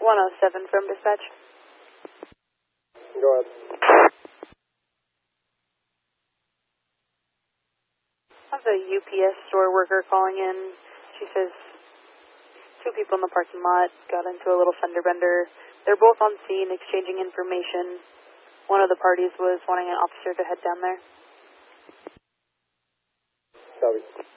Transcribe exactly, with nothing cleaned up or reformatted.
one oh seven from dispatch. Go ahead. I have a U P S store worker calling in. She says two people in the parking lot got into a little fender bender. They're both on scene exchanging information. One of the parties was wanting an officer to head down there. Copy.